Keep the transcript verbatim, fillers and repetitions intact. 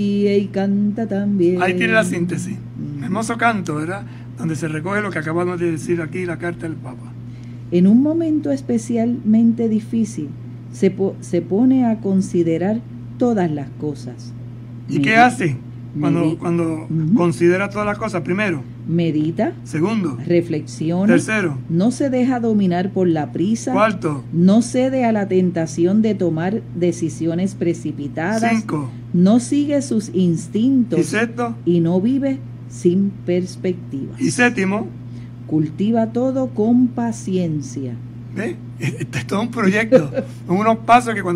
y canta también. Ahí tiene la síntesis. Mm. Hermoso canto, ¿verdad? Donde se recoge lo que acabamos de decir aquí, la carta del Papa. En un momento especialmente difícil, se, po se pone a considerar todas las cosas. ¿Y Medita. qué hace cuando, cuando uh-huh. considera todas las cosas? Primero, medita. Segundo, reflexiona. Tercero, no se deja dominar por la prisa. Cuarto, no cede a la tentación de tomar decisiones precipitadas. Cinco, no sigue sus instintos. Y sexto, y no vive sin perspectiva. Y séptimo, cultiva todo con paciencia. ¿Ve? Este es todo un proyecto, unos pasos que cuando